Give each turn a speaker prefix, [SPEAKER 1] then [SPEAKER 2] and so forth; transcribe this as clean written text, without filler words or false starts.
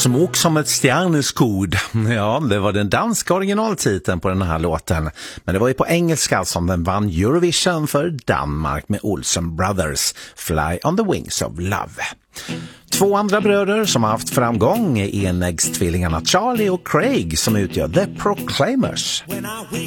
[SPEAKER 1] Smok som ett stjärneskud. Ja, det var den danska originaltiteln på den här låten. Men det var ju på engelska som den vann Eurovision för Danmark med Olsen Brothers, Fly on the Wings of Love. Två andra bröder som har haft framgång är enäggstvillingarna Charlie och Craig som utgör The Proclaimers.